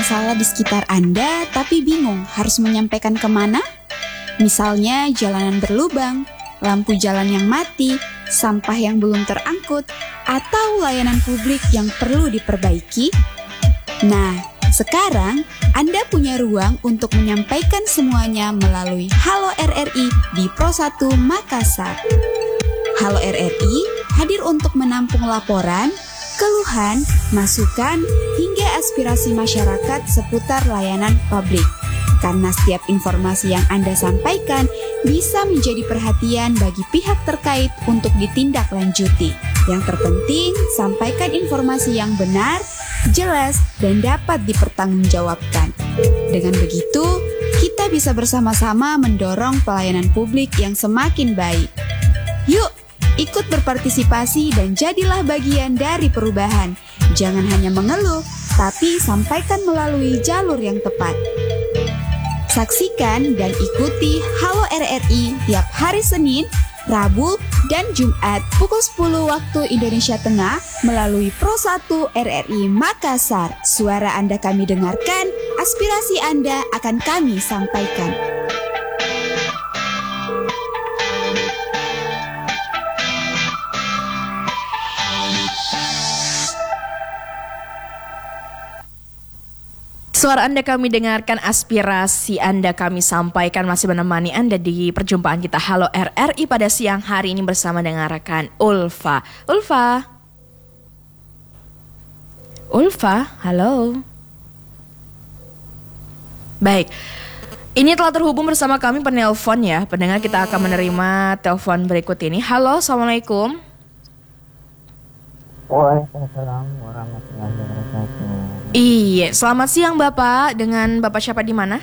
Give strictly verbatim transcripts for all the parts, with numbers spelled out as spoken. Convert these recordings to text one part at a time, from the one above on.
masalah di sekitar Anda tapi bingung harus menyampaikan kemana? Misalnya jalanan berlubang, lampu jalan yang mati, sampah yang belum terangkut, atau layanan publik yang perlu diperbaiki? Nah, sekarang Anda punya ruang untuk menyampaikan semuanya melalui Halo R R I di Pro satu Makassar. Halo R R I hadir untuk menampung laporan, keluhan, masukan, hingga aspirasi masyarakat seputar layanan publik. Karena setiap informasi yang Anda sampaikan bisa menjadi perhatian bagi pihak terkait untuk ditindaklanjuti. Yang terpenting, sampaikan informasi yang benar, jelas, dan dapat dipertanggungjawabkan. Dengan begitu, kita bisa bersama-sama mendorong pelayanan publik yang semakin baik. Yuk, ikut berpartisipasi dan jadilah bagian dari perubahan. Jangan hanya mengeluh, tapi sampaikan melalui jalur yang tepat. Saksikan dan ikuti Halo R R I tiap hari Senin, Rabu, dan Jumat pukul sepuluh waktu Indonesia Tengah melalui Pro satu R R I Makassar. Suara Anda kami dengarkan, aspirasi Anda akan kami sampaikan. Suara Anda kami dengarkan, aspirasi Anda kami sampaikan, masih menemani Anda di perjumpaan kita Halo R R I pada siang hari ini bersama dengan rekan Ulfa. Ulfa. Ulfa, halo. Baik. Ini telah terhubung bersama kami penelpon ya. Pendengar, kita akan menerima telepon berikut ini. Halo, Assalamualaikum. Waalaikumsalam warahmatullahi wabarakatuh. Iya, selamat siang Bapak. Dengan Bapak siapa di mana?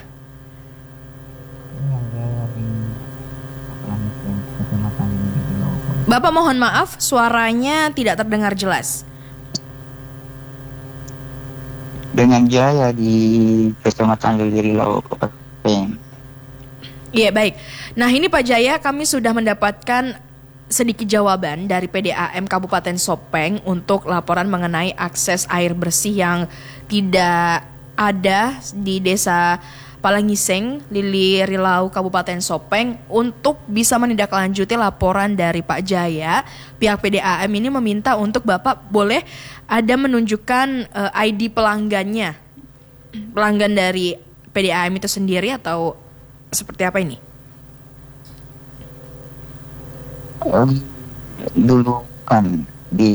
Bapak mohon maaf, suaranya tidak terdengar jelas. Dengan Jaya di Kecamatan Lililau, Kabupaten. Iya, baik. Nah, ini Pak Jaya, kami sudah mendapatkan sedikit jawaban dari P D A M Kabupaten Sopeng untuk laporan mengenai akses air bersih yang tidak ada di Desa Palangiseng, Lili Rilau, Kabupaten Sopeng. Untuk bisa menindaklanjuti laporan dari Pak Jaya, pihak P D A M ini meminta untuk Bapak boleh ada menunjukkan uh, I D pelanggannya, pelanggan dari P D A M itu sendiri, atau seperti apa ini? Um, dulu kan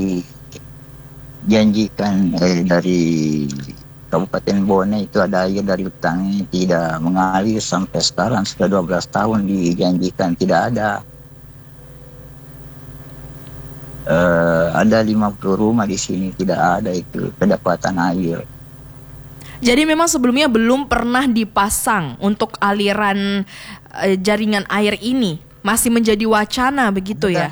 dijanjikan eh, dari Kabupaten Bone itu ada air dari Utangi, tidak mengalir sampai sekarang, sudah dua belas tahun dijanjikan, tidak ada. Uh, ada lima puluh rumah di sini tidak ada itu kedapatan air. Jadi memang sebelumnya belum pernah dipasang untuk aliran uh, jaringan air ini. Masih menjadi wacana begitu ada, ya?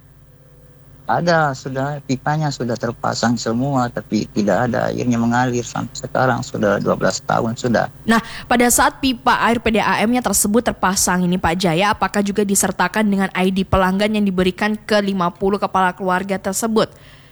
Ada, sudah pipanya sudah terpasang semua, tapi tidak ada airnya mengalir sampai sekarang, sudah dua belas tahun sudah. Nah, pada saat pipa air P D A M-nya tersebut terpasang ini Pak Jaya, apakah juga disertakan dengan I D pelanggan yang diberikan ke lima puluh kepala keluarga tersebut?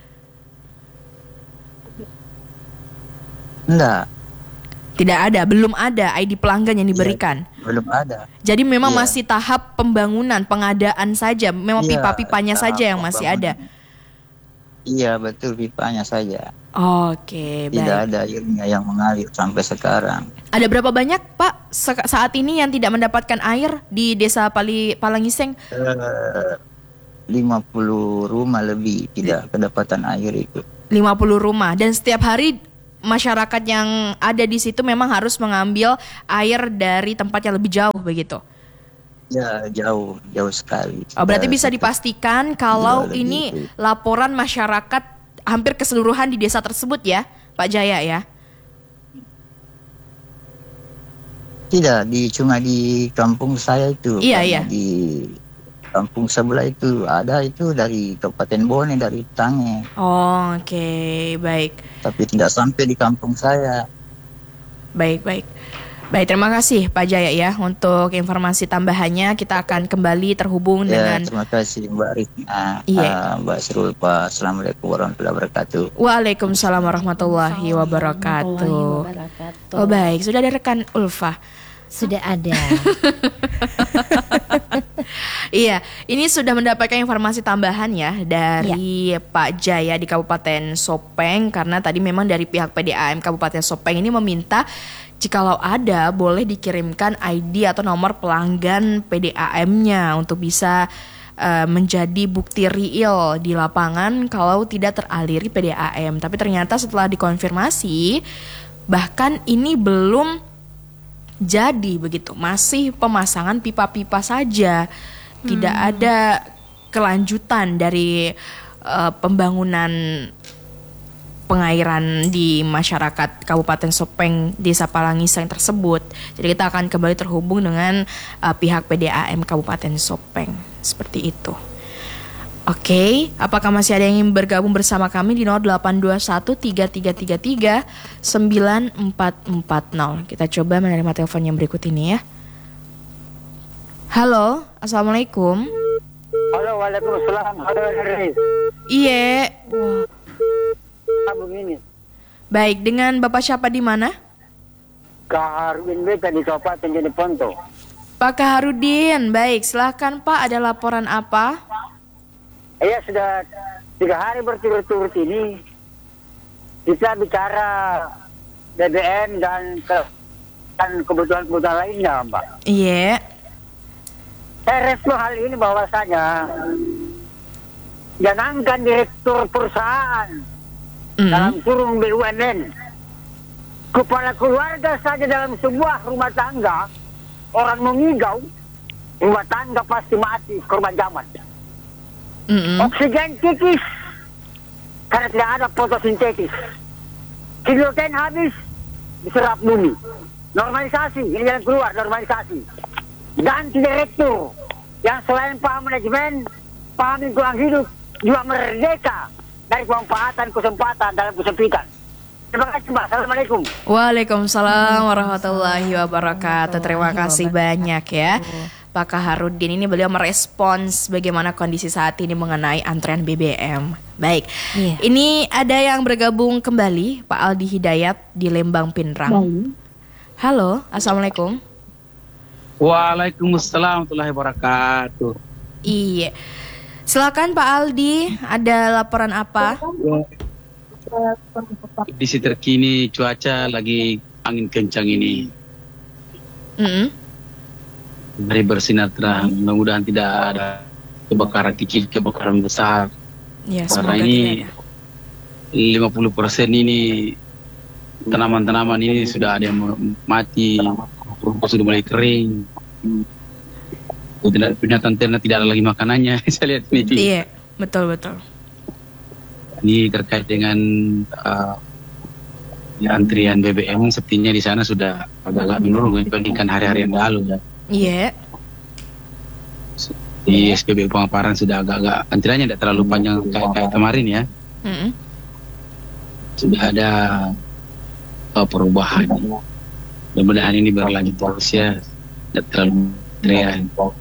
Enggak. Tidak ada, belum ada I D pelanggan yang diberikan. Ya, belum ada. Jadi memang ya. masih tahap pembangunan, pengadaan saja. Memang ya, pipa-pipanya saja yang masih ada. Iya, betul, pipanya saja. Oke, baik. Tidak ada airnya yang mengalir sampai sekarang. Ada berapa banyak Pak saat ini yang tidak mendapatkan air di Desa Pali, Palangiseng? Uh, lima puluh rumah lebih tidak kedapatan air itu. lima puluh rumah, dan setiap hari masyarakat yang ada di situ memang harus mengambil air dari tempat yang lebih jauh begitu? Ya, jauh, jauh sekali. Oh, berarti bisa dipastikan kalau ini itu. laporan masyarakat hampir keseluruhan di desa tersebut ya, Pak Jaya ya? Tidak, di cuma di kampung saya itu. Iya, iya. Di kampung sebelah itu ada itu dari Kabupaten Bone, dari Tange. Oh, oke, okay. Baik. Tapi tidak sampai di kampung saya. Baik, baik. Baik, terima kasih Pak Jaya ya untuk informasi tambahannya. Kita akan kembali terhubung Ya, dengan terima kasih Mbak Rifna, Iya. uh, Mbak Sirul, Pak. Assalamualaikum warahmatullahi wabarakatuh. Waalaikumsalam warahmatullahi wabarakatuh. wabarakatuh. Oh baik, sudah ada rekan Ulfa. Sudah ada. Iya, ini sudah mendapatkan informasi tambahan ya dari Pak Jaya di Kabupaten Sopeng, karena tadi memang dari pihak P D A M Kabupaten Sopeng ini meminta jikalau ada boleh dikirimkan I D atau nomor pelanggan P D A M-nya untuk bisa uh, menjadi bukti real di lapangan kalau tidak teraliri P D A M. Tapi ternyata setelah dikonfirmasi, bahkan ini belum jadi begitu, masih pemasangan pipa-pipa saja, tidak hmm. ada kelanjutan dari uh, pembangunan pengairan di masyarakat Kabupaten Sopeng, Desa Palangiseng tersebut. Jadi kita akan kembali terhubung dengan uh, pihak P D A M Kabupaten Sopeng, seperti itu. Oke, okay. Apakah masih ada yang ingin bergabung bersama kami di nol delapan dua satu tiga tiga tiga tiga sembilan empat empat nol. Kita coba menerima telepon yang berikut ini ya. Halo, Assalamualaikum. Halo, waalaikumsalam. Halo, Henry. Iya. Begini, Baik, dengan Bapak siapa di mana? Kaharudin Beta di Kabupaten Jeneponto. Pak Kaharudin, baik, silahkan Pak, ada laporan apa? Iya, sudah tiga hari berturut-turut ini kita bicara B B M dan ke, dan kebutuhan-kebutuhan lainnya, Mbak. Iya. Saya respon hal ini bahwasanya jangankan direktur perusahaan Mm. dalam kurung B U M N, kepala keluarga saja dalam sebuah rumah tangga, orang mengigau, rumah tangga pasti mati korban zaman. Mm-mm. Oksigen tipis karena tidak ada fotosintesis. Hidrogen habis diserap bumi. Normalisasi, ini jalan keluar, normalisasi. Ganti direktur yang selain paham manajemen, paham lingkungan hidup, juga merdeka dari pemanfaatan kesempatan dalam kesempitan. Terima kasih, Mbak. Assalamualaikum. Waalaikumsalam warahmatullahi wabarakatuh. Terima kasih banyak ya Pak Kaharudin. Ini beliau merespons bagaimana kondisi saat ini mengenai antrean B B M. Baik, Iya. Ini ada yang bergabung kembali, Pak Aldi Hidayat di Lembang Pinrang. Halo, Assalamualaikum. Waalaikumsalam warahmatullahi wabarakatuh. Iya, silakan Pak Aldi, ada laporan apa? Kondisi terkini cuaca lagi angin kencang ini. Mm-mm. Hari bersinar terang, mudah-mudahan tidak ada kebakaran kecil, kebakaran besar. Ya, Karena semoga ini tidak ada. lima puluh persen ini tanaman-tanaman ini sudah ada yang mati, rumput sudah mulai kering. Tidak, binatang ternak tidak ada lagi makanannya. Saya lihat ini. Iya, betul-betul. Ini terkait dengan uh, ya, antrian B B M, sepertinya di sana sudah agak menurun dibandingkan hari-hari yang lalu ya. Iya. Di S P B U Pengaparan sudah agak-agak antriannya tidak terlalu panjang kayak, kayak kemarin ya. Mm-mm. Sudah ada uh, perubahan. Mudah-mudahan ini berlanjut terus ya, tidak terlalu antrian.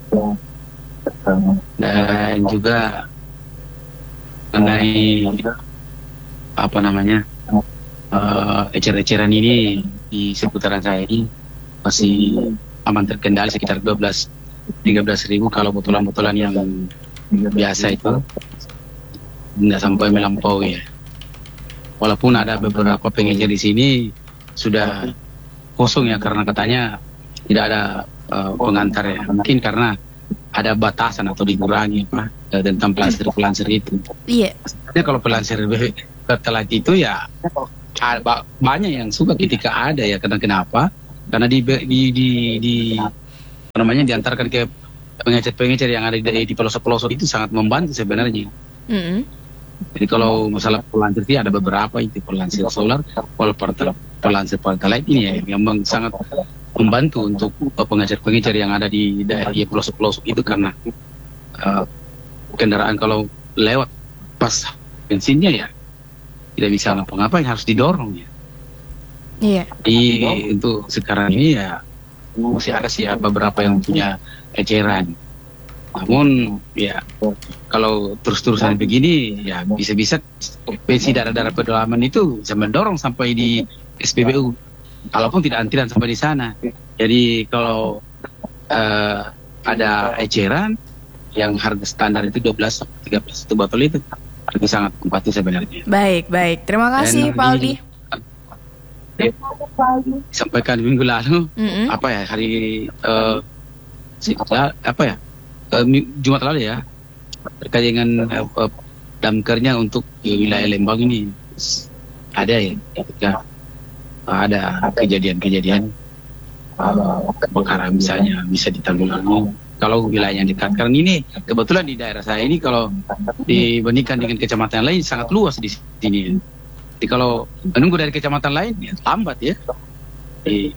Dan juga mengenai apa namanya uh, ecer-eceran ini di seputaran saya ini masih aman terkendali, sekitar dua belas tiga belas ribu kalau botolan-botolan yang biasa itu tidak sampai melampaui ya. Walaupun ada beberapa pengecer di sini sudah kosong ya, karena katanya tidak ada uh, pengantar ya, mungkin karena ada batasan atau dikurangi apa tentang pelanser-pelanser itu. Iya. Sebenarnya kalau pelanser Pertalite itu ya banyak yang suka ketika ada ya, karena kenapa? Karena di di di, di apa namanya diantarkan ke pengecer-pengecer yang ada di, di pelosok-pelosok itu sangat membantu sebenarnya. Mm-hmm. Jadi kalau masalah pelanser itu ada beberapa, itu pelanser solar, pelanser Pertalite ini ya yang memang sangat membantu untuk pengecer-pengecer yang ada di daerah di pelosok-pelosok itu, karena uh, kendaraan kalau lewat pas bensinnya ya tidak bisa ngapa-ngapain, harus didorong ya. Iya. Jadi untuk sekarang ini ya masih ada sih ya beberapa yang punya eceran. Namun ya kalau terus-terusan begini ya bisa-bisa pensi daerah-daerah pedalaman itu bisa mendorong sampai di S P B U. Kalaupun tidak antrian sampai di sana. Jadi kalau uh, ada eceran yang harga standar itu dua belas sampai tiga belas satu botol itu harga sangat kompetitif sebenarnya. Baik, baik. Terima kasih Dan Pak Aldi. Eh, Sampaikan minggu lalu Mm-mm. apa ya hari uh, sekitar apa ya uh, Jumat lalu ya terkait dengan uh, uh, damkarnya untuk wilayah Lembang ini ada ya ketika uh, ada kejadian-kejadian uh, kebakaran misalnya bisa ditanggulangi kalau wilayah yang dekat. Karena ini kebetulan di daerah saya ini kalau dibandingkan dengan kecamatan lain sangat luas di sini. Jadi kalau menunggu dari kecamatan lain ya lambat ya. Di,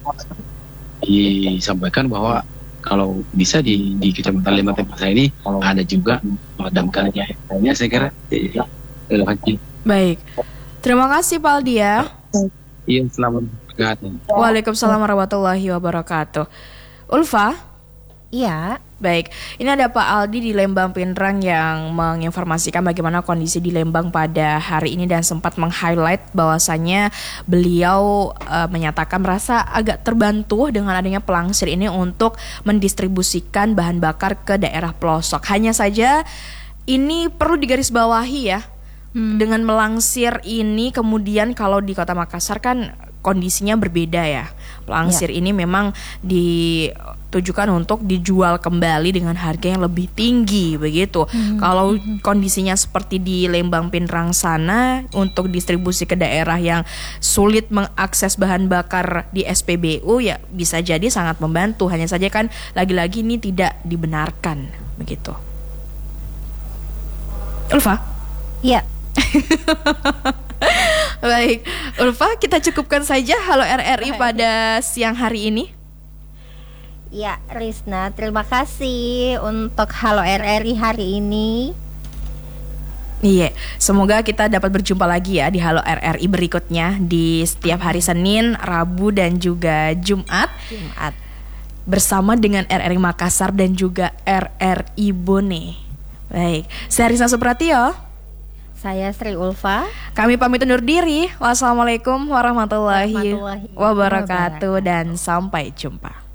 disampaikan bahwa kalau bisa di, di kecamatan Lembang tempat saya ini ada juga damkarnya. Ya saya kira ya, relevansi. Baik. Terima kasih Pak Aldi ya. Iya, selamat berkati. Waalaikumsalam warahmatullahi wabarakatuh. Ulfa? Iya. Baik, ini ada Pak Aldi di Lembang Pindrang yang menginformasikan bagaimana kondisi di Lembang pada hari ini dan sempat meng-highlight bahwasannya beliau uh, menyatakan merasa agak terbantu dengan adanya pelangsir ini untuk mendistribusikan bahan bakar ke daerah pelosok. Hanya saja ini perlu digarisbawahi ya, hmm. dengan melangsir ini kemudian kalau di Kota Makassar kan kondisinya berbeda ya. Pelangsir ya. Ini memang ditujukan untuk dijual kembali dengan harga yang lebih tinggi begitu. Hmm. Kalau hmm. kondisinya seperti di Lembang Pindrang sana untuk distribusi ke daerah yang sulit mengakses bahan bakar di S P B U ya bisa jadi sangat membantu. Hanya saja kan lagi-lagi ini tidak dibenarkan begitu. Ulfa? Iya. Baik, Ulfa, kita cukupkan saja Halo R R I pada siang hari ini. Ya, Rizna, terima kasih untuk Halo R R I hari ini. Iya, semoga kita dapat berjumpa lagi ya di Halo R R I berikutnya di setiap hari Senin, Rabu dan juga Jumat. Jumat. Bersama dengan R R I Makassar dan juga R R I Bone. Baik, saya Rizna Supratio. Saya Sri Ulfa. Kami pamit undur diri. Wassalamualaikum warahmatullahi, warahmatullahi wabarakatuh dan sampai jumpa.